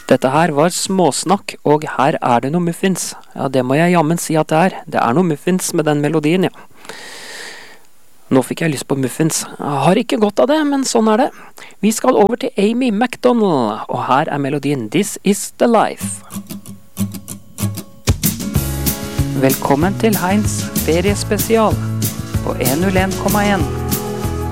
Dette her var småsnakk, og her det noe muffins. Ja, det må jeg jammen si at det er. Det noe muffins med den melodien, ja. Nå fikk jeg lyst på muffins. Jeg har ikke godt av det, men sånn det. Vi skal over til Amy McDonald, og her melodien This Is The Life. Velkommen til Heinz feriespesial på 101,1.